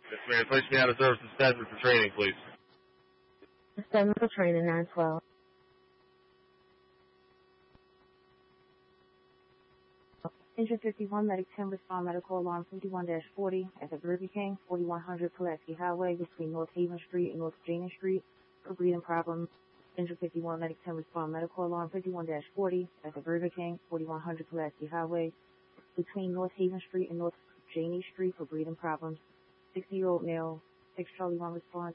Yes, ma'am. Place me out of service and suspended for training, please. Suspended for training, 912. Engine 51, Medic 10, respond medical alarm 51-40 at the Burger King, 4100 Pulaski Highway between North Haven Street and North Janie Street for breathing problems. Engine 51, Medic 10, respond medical alarm 51-40 at the Burger King, 4100 Pulaski Highway between North Haven Street and North Janie Street for breathing problems. 60-year-old male, 6 Charlie 1 response,